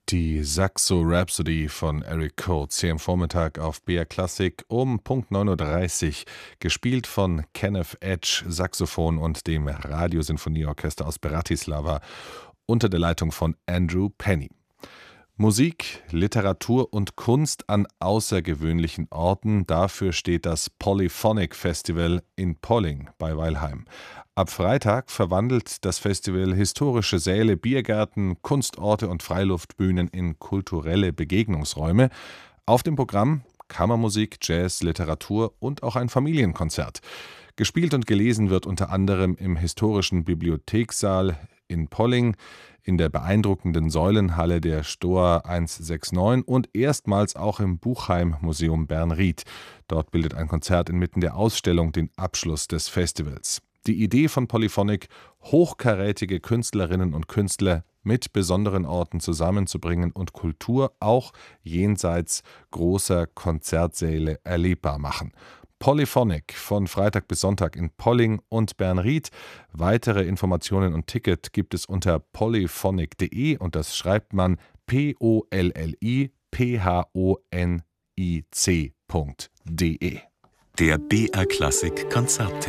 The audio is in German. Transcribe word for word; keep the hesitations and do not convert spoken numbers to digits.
Die Saxo Rhapsody von Eric Coates hier am Vormittag auf B R Classic um Punkt neun Uhr dreißig, gespielt von Kenneth Edge, Saxophon und dem Radiosinfonieorchester aus Bratislava unter der Leitung von Andrew Penny. Musik, Literatur und Kunst an außergewöhnlichen Orten, dafür steht das Polyphonic Festival in Polling bei Weilheim. Ab Freitag verwandelt das Festival historische Säle, Biergärten, Kunstorte und Freiluftbühnen in kulturelle Begegnungsräume. Auf dem Programm Kammermusik, Jazz, Literatur und auch ein Familienkonzert. Gespielt und gelesen wird unter anderem im historischen Bibliothekssaal in Polling, in der beeindruckenden Säulenhalle der Stoa hundertneunundsechzig und erstmals auch im Buchheim-Museum Bernried. Dort bildet ein Konzert inmitten der Ausstellung den Abschluss des Festivals. Die Idee von Polyphonic, hochkarätige Künstlerinnen und Künstler mit besonderen Orten zusammenzubringen und Kultur auch jenseits großer Konzertsäle erlebbar machen. Polyphonic von Freitag bis Sonntag in Polling und Bernried. Weitere Informationen und Ticket gibt es unter polyphonic punkt de und das schreibt man P O L L I P H O N I C punkt de. Der B R Classic Konzerttipp.